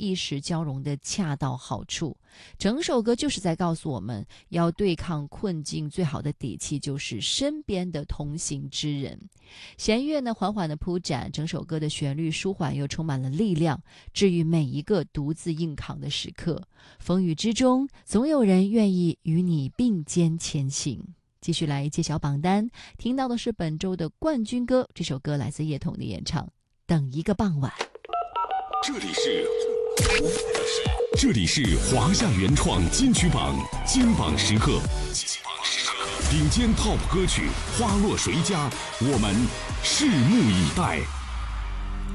意识交融的恰到好处。整首歌就是在告诉我们，要对抗困境最好的底气就是身边的同行之人。弦乐呢缓缓地铺展，整首歌的旋律舒缓又充满了力量，治愈每一个独自硬扛的时刻。风雨之中，总有人愿意与你并肩前行。继续来揭晓榜单，听到的是本周的冠军歌，这首歌来自叶童的演唱《等一个傍晚》。 这里是华夏原创金曲榜金榜时刻，顶尖 TOP 歌曲花落谁家，我们拭目以待。